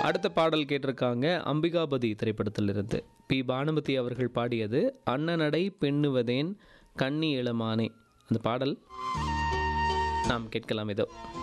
அடுத்த பாடல் கேட்டிருக்காங்க அம்பிகாபதி திரைப்படத்திலிருந்து. பி பானுமதி அவர்கள் பாடியது. அண்ணனடை பெண்ணுவதேன் கண்ணி இளமானே. அந்த பாடல் நாம் கேட்கலாம் இதோ.